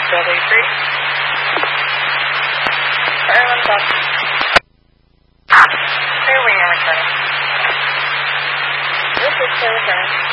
Building 3. Everyone's up. Clear wing and returning. This is clear returning.